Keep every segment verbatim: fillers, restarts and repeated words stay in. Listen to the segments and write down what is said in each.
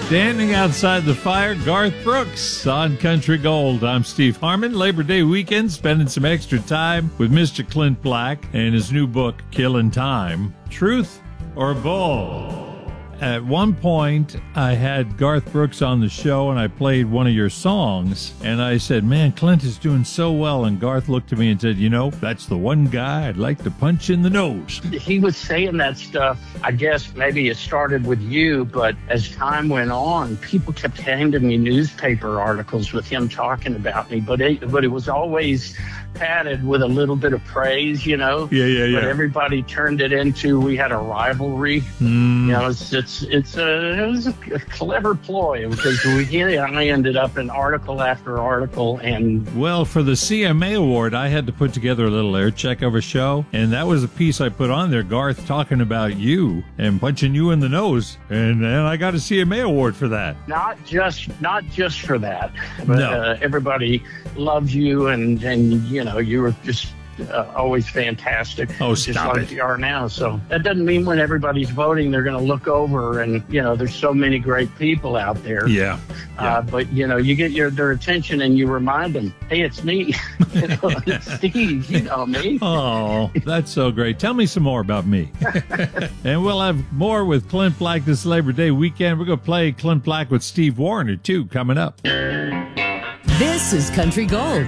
Standing outside the fire, Garth Brooks on Country Gold. I'm Steve Harmon. Labor Day weekend, spending some extra time with Mister Clint Black and his new book, Killing Time, Truth or Bull. At one point, I had Garth Brooks on the show, and I played one of your songs, and I said, man, Clint is doing so well, and Garth looked at me and said, you know, that's the one guy I'd like to punch in the nose. He was saying that stuff, I guess maybe it started with you, but as time went on, people kept handing me newspaper articles with him talking about me, but it, but it was always padded with a little bit of praise, you know? Yeah, yeah, yeah. But everybody turned it into, we had a rivalry. Mm. You know, it's it's it's a, it was a clever ploy because we, I ended up in article after article. And well, for the C M A Award, I had to put together a little air check of a show, and that was a piece I put on there, Garth talking about you and punching you in the nose, and then I got a C M A Award for that. Not just not just for that, but no. uh, everybody loves you, and and you know you were just uh, always fantastic. Oh, just stop like it. you are now. So that doesn't mean when everybody's voting they're going to look over, and you know there's so many great people out there. Yeah. yeah. Uh, but you know you get your their attention and you remind them, hey, it's me. You know, it's Steve. You know me. Oh, that's so great. Tell me some more about me. And we'll have more with Clint Black this Labor Day weekend. We're going to play Clint Black with Steve Wariner, too, coming up. This is Country Gold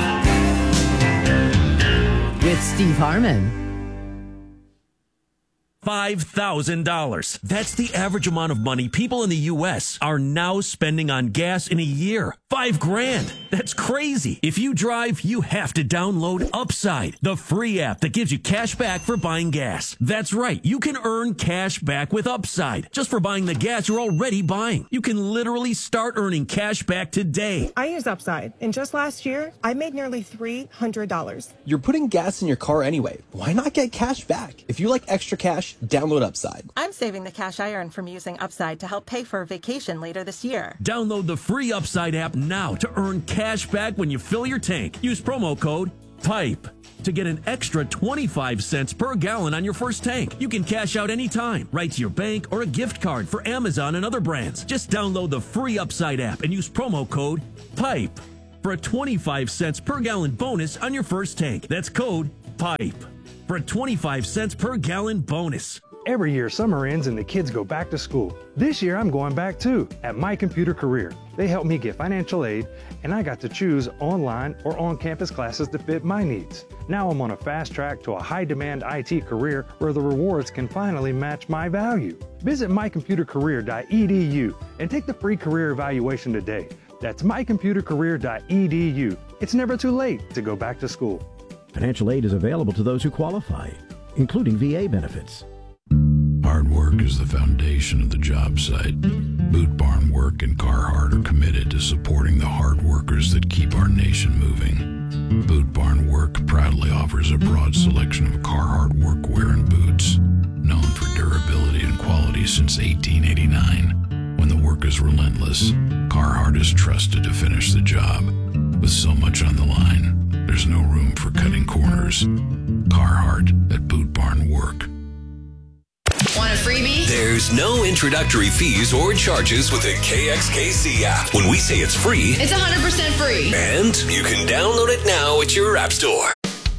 with Steve Harmon. five thousand dollars. That's the average amount of money people in the U S are now spending on gas in a year. Five grand. That's crazy. If you drive, you have to download Upside, the free app that gives you cash back for buying gas. That's right. You can earn cash back with Upside just for buying the gas you're already buying. You can literally start earning cash back today. I use Upside, and just last year, I made nearly three hundred dollars. You're putting gas in your car anyway. Why not get cash back? If you like extra cash, download Upside. I'm saving the cash I earn from using Upside to help pay for a vacation later this year. Download the free Upside app now to earn cash back when you fill your tank. Use promo code PIPE to get an extra twenty-five cents per gallon on your first tank. You can cash out anytime, right to your bank or a gift card for Amazon and other brands. Just download the free Upside app and use promo code PIPE for a twenty-five cents per gallon bonus on your first tank. That's code PIPE for a twenty-five cents per gallon bonus. Every year, summer ends and the kids go back to school. This year, I'm going back too, at My Computer Career. They helped me get financial aid, and I got to choose online or on-campus classes to fit my needs. Now I'm on a fast track to a high-demand I T career where the rewards can finally match my value. Visit my computer career dot e d u and take the free career evaluation today. That's my computer career dot e d u. It's never too late to go back to school. Financial aid is available to those who qualify, including V A benefits. Hard work is the foundation of the job site. Boot Barn Work and Carhartt are committed to supporting the hard workers that keep our nation moving. Boot Barn Work proudly offers a broad selection of Carhartt workwear and boots, known for durability and quality since eighteen eighty-nine. When the work is relentless, Carhartt is trusted to finish the job. With so much on the line, there's no room for cutting corners. Carhartt at Boot Barn Work. Want a freebie? There's no introductory fees or charges with the K X K C app. When we say it's free, it's one hundred percent free. And you can download it now at your app store.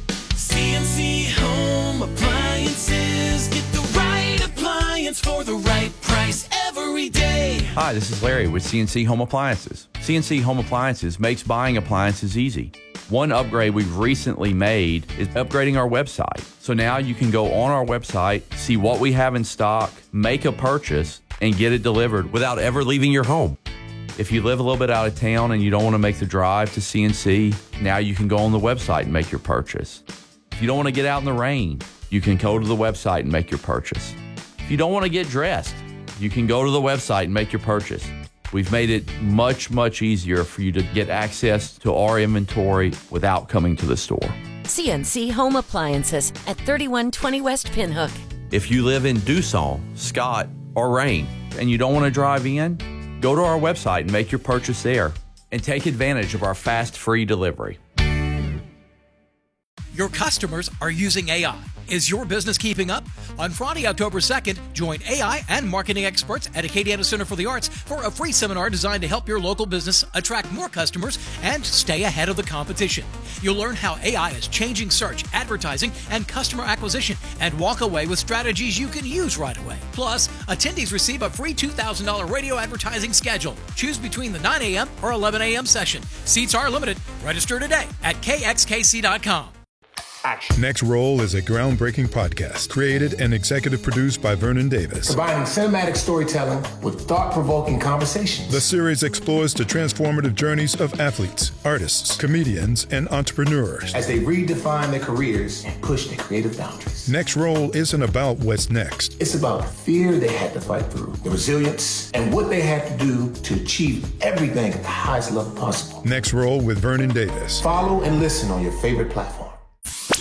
C N C Home Appliances. Get the right appliance for the right price every day. Hi, this is Larry with C N C Home Appliances. C N C Home Appliances makes buying appliances easy. One upgrade we've recently made is upgrading our website. So now you can go on our website, see what we have in stock, make a purchase, and get it delivered without ever leaving your home. If you live a little bit out of town and you don't want to make the drive to C N C, now you can go on the website and make your purchase. If you don't want to get out in the rain, you can go to the website and make your purchase. If you don't want to get dressed, you can go to the website and make your purchase. We've made it much, much easier for you to get access to our inventory without coming to the store. C N C Home Appliances at thirty-one twenty West Pinhook. If you live in Dusson, Scott, or Rain, and you don't want to drive in, go to our website and make your purchase there, and take advantage of our fast, free delivery. Your customers are using A I. Is your business keeping up? On Friday, October second, join A I and marketing experts at Acadiana Center for the Arts for a free seminar designed to help your local business attract more customers and stay ahead of the competition. You'll learn how A I is changing search, advertising, and customer acquisition, and walk away with strategies you can use right away. Plus, attendees receive a free two thousand dollars radio advertising schedule. Choose between the nine a.m. or eleven a.m. session. Seats are limited. Register today at K X K C dot com. Next Roll is a groundbreaking podcast created and executive produced by Vernon Davis. Combining cinematic storytelling with thought-provoking conversations. The series explores the transformative journeys of athletes, artists, comedians, and entrepreneurs as they redefine their careers and push their creative boundaries. Next Roll isn't about what's next. It's about the fear they had to fight through, the resilience, and what they had to do to achieve everything at the highest level possible. Next Roll with Vernon Davis. Follow and listen on your favorite platform.